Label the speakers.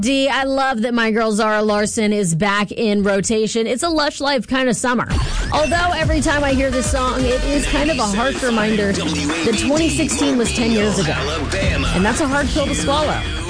Speaker 1: D, I love that my girl Zara Larsson is back in rotation. It's a Lush Life kind of summer. Although every time I hear this song, it is kind of a harsh reminder that 2016 was 10 years ago. And that's a hard pill to swallow.